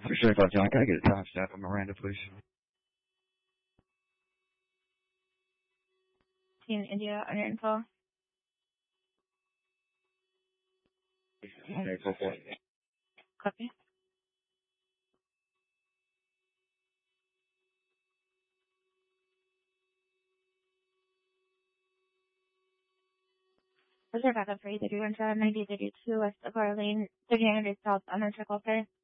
For sure, if John, can I get a timestamp on Miranda, please? Team India on your info. Okay, go for it. Copy. What's your backup for you? 31 92 32 West of Arlene, 3900 South on the Trickle Fair.